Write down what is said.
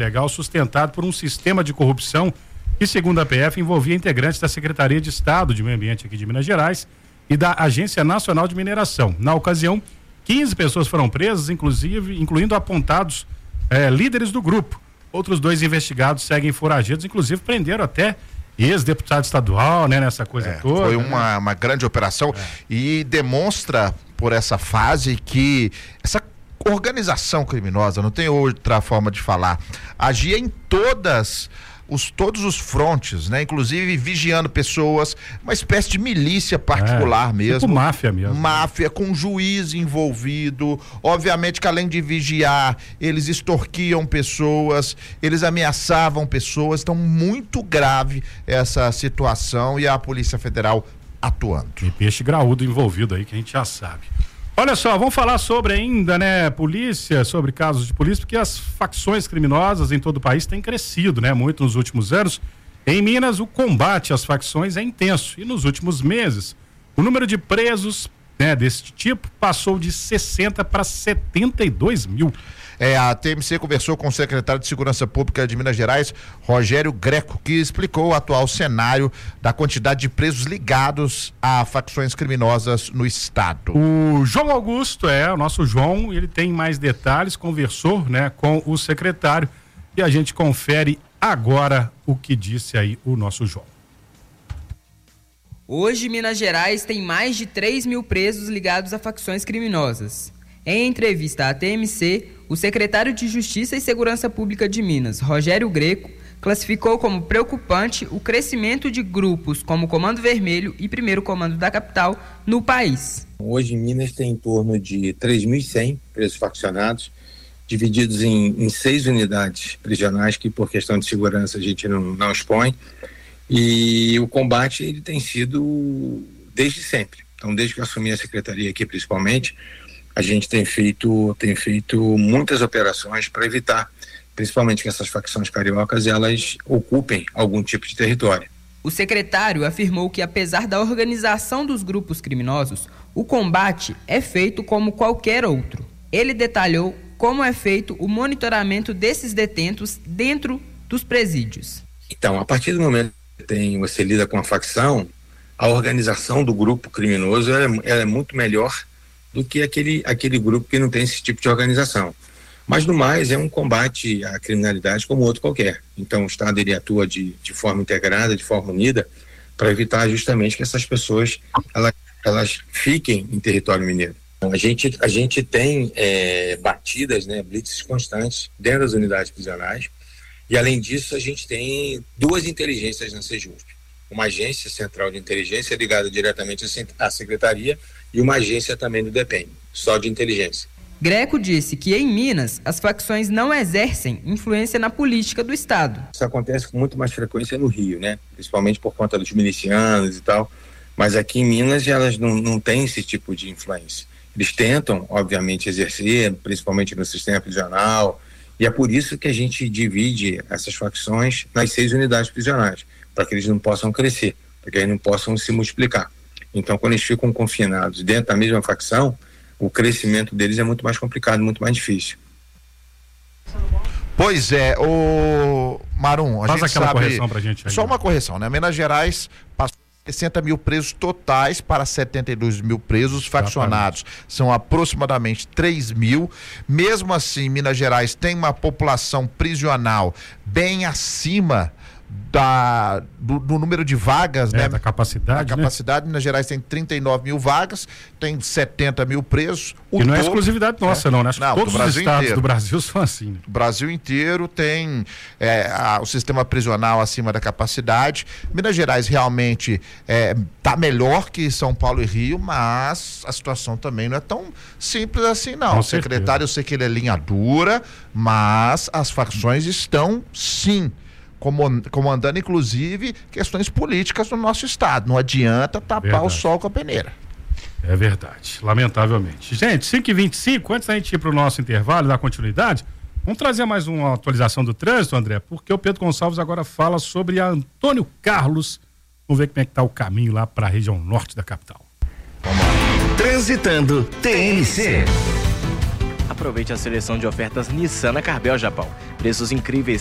legal sustentado por um sistema de corrupção que, segundo a PF, envolvia integrantes da Secretaria de Estado de Meio Ambiente aqui de Minas Gerais e da Agência Nacional de Mineração. Na ocasião, 15 pessoas foram presas, incluindo apontados líderes do grupo. Outros 2 investigados seguem foragidos, inclusive prenderam até ex-deputado estadual, né, nessa coisa toda. Foi uma grande operação e demonstra por essa fase que essa organização criminosa, não tem outra forma de falar, agia em todos os frontes, né? Inclusive vigiando pessoas, uma espécie de milícia particular mesmo. Tipo máfia mesmo. Máfia, com juiz envolvido. Obviamente que além de vigiar, eles extorquiam pessoas, eles ameaçavam pessoas. Então, muito grave essa situação e a Polícia Federal atuando. E peixe graúdo envolvido aí, que a gente já sabe. Olha só, vamos falar sobre ainda, né, polícia, sobre casos de polícia, porque as facções criminosas em todo o país têm crescido, né, muito nos últimos anos. Em Minas, o combate às facções é intenso e nos últimos meses, o número de presos, né, desse tipo passou de 60 para 72 mil. A TMC conversou com o secretário de Segurança Pública de Minas Gerais, Rogério Greco, que explicou o atual cenário da quantidade de presos ligados a facções criminosas no estado. O João Augusto, o nosso João, ele tem mais detalhes, conversou, né, com o secretário e a gente confere agora o que disse aí o nosso João. Hoje, Minas Gerais tem mais de 3 mil presos ligados a facções criminosas. Em entrevista à TMC, o secretário de Justiça e Segurança Pública de Minas, Rogério Greco, classificou como preocupante o crescimento de grupos como o Comando Vermelho e Primeiro Comando da Capital no país. Hoje, em Minas tem em torno de 3.100 presos faccionados, divididos em 6 unidades prisionais, que por questão de segurança a gente não expõe. E o combate ele tem sido desde sempre. Então, desde que eu assumi a secretaria aqui, principalmente, a gente tem feito muitas operações para evitar, principalmente que essas facções cariocas, elas ocupem algum tipo de território. O secretário afirmou que, apesar da organização dos grupos criminosos, o combate é feito como qualquer outro. Ele detalhou como é feito o monitoramento desses detentos dentro dos presídios. Então, a partir do momento que você lida com a facção, a organização do grupo criminoso ela é muito melhor do que aquele grupo que não tem esse tipo de organização. Mas, no mais, é um combate à criminalidade como outro qualquer. Então, o Estado ele atua de forma integrada, de forma unida, para evitar justamente que essas pessoas elas fiquem em território mineiro. Então, a gente tem batidas, né, blitzes constantes dentro das unidades prisionais, e, além disso, a gente tem 2 inteligências na Sejusp. Uma agência central de inteligência ligada diretamente à secretaria e uma agência também do DEPEN, só de inteligência. Greco disse que em Minas as facções não exercem influência na política do Estado. Isso acontece com muito mais frequência no Rio, né? Principalmente por conta dos milicianos e tal, mas aqui em Minas elas não têm esse tipo de influência. Eles tentam, obviamente, exercer, principalmente no sistema prisional, e é por isso que a gente divide essas facções nas 6 unidades prisionais, para que eles não possam crescer, para que eles não possam se multiplicar. Então, quando eles ficam confinados dentro da mesma facção, o crescimento deles é muito mais complicado, muito mais difícil. Pois é, o Marum, faz aquela correção pra gente aí. Só uma correção, né? Minas Gerais passou 60 mil presos totais para 72 mil presos faccionados. São aproximadamente 3 mil. Mesmo assim, Minas Gerais tem uma população prisional bem acima do número de vagas, né? Da capacidade. A capacidade, Minas Gerais tem 39 mil vagas, tem 70 mil presos. E não é exclusividade nossa, não, né? Acho que todos os estados inteiro do Brasil são assim. O Brasil inteiro tem o sistema prisional acima da capacidade. Minas Gerais realmente tá melhor que São Paulo e Rio, mas a situação também não é tão simples assim, não. O secretário, eu sei que ele é linha dura, mas as facções estão, sim, comandando, inclusive, questões políticas no nosso estado. Não adianta tapar o sol com a peneira. É verdade, lamentavelmente. Gente, 5h25, antes da gente ir para o nosso intervalo, dar continuidade, vamos trazer mais uma atualização do trânsito, André, porque o Pedro Gonçalves agora fala sobre a Antônio Carlos. Vamos ver como é que está o caminho lá para a região norte da capital. Vamos lá. Transitando TMC. Aproveite a seleção de ofertas Nissan na Carbel Japão. Preços incríveis